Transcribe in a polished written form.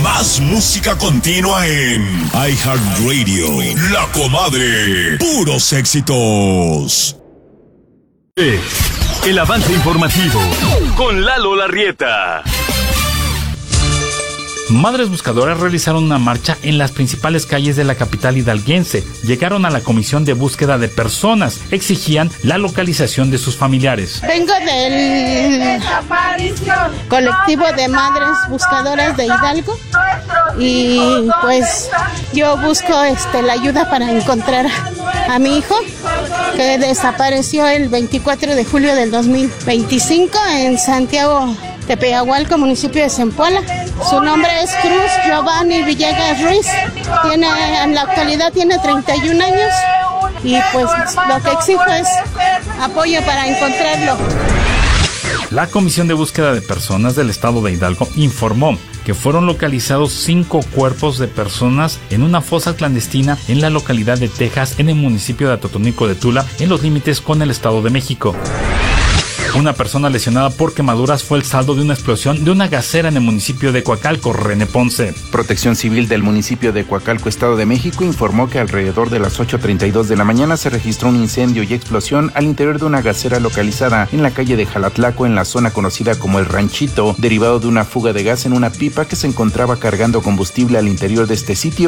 Más música continua en iHeartRadio. La Comadre. Puros éxitos. El avance informativo con Lalo Larrieta. Madres buscadoras realizaron una marcha en las principales calles de la capital hidalguense. Llegaron a la Comisión de Búsqueda de Personas. Exigían la localización de sus familiares. Vengo del colectivo de Madres Buscadoras de Hidalgo y pues yo busco la ayuda para encontrar a mi hijo que desapareció el 24 de julio del 2025 en Santiago Tepeyahualco, municipio de Zempoala. Su nombre es Cruz Giovanni Villegas Ruiz. En la actualidad tiene 31 años y pues lo que exijo es apoyo para encontrarlo. La Comisión de Búsqueda de Personas del Estado de Hidalgo informó que fueron localizados 5 cuerpos de personas en una fosa clandestina en la localidad de Texas, en el municipio de Atotonilco de Tula, en los límites con el Estado de México. Una persona lesionada por quemaduras fue el saldo de una explosión de una gasera en el municipio de Coacalco. René Ponce. Protección Civil del municipio de Coacalco, Estado de México, informó que alrededor de las 8:32 de la mañana se registró un incendio y explosión al interior de una gasera localizada en la calle de Jalatlaco, en la zona conocida como El Ranchito, derivado de una fuga de gas en una pipa que se encontraba cargando combustible al interior de este sitio.